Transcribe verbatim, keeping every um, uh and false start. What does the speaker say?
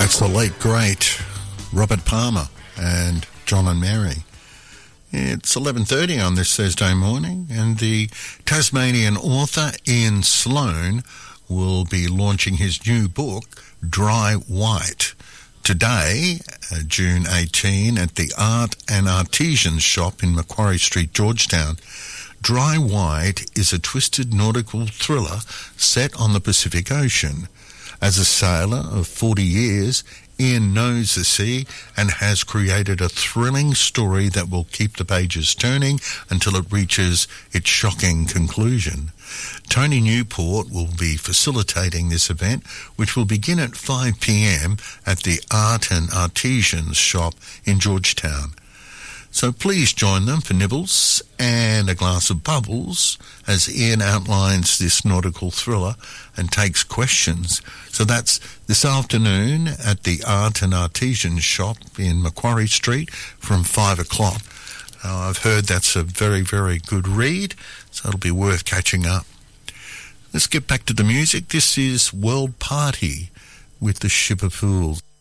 That's the late, great Robert Palmer and John and Mary. It's eleven thirty on this Thursday morning, and the Tasmanian author Ian Sloan will be launching his new book, Dry White, today, uh, June eighteenth, at the Art and Artisans shop in Macquarie Street, Georgetown. Dry White is a twisted nautical thriller set on the Pacific Ocean. As a sailor of forty years, Ian knows the sea and has created a thrilling story that will keep the pages turning until it reaches its shocking conclusion. Tony Newport will be facilitating this event, which will begin at five p.m. at the Art and Artisans shop in Georgetown. So please join them for nibbles and a glass of bubbles as Ian outlines this nautical thriller and takes questions. So that's this afternoon at the Art and Artisans shop in Macquarie Street from five o'clock. Now, I've heard that's a very, very good read, so it'll be worth catching up. Let's get back to the music. This is World Party with the Ship of Fools.